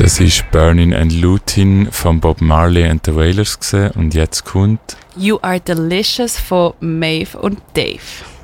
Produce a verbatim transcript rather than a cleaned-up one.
Das ist Burnin' and Lootin' von Bob Marley and the Wailers und jetzt kommt You Are Delicious von Maeve und Dave.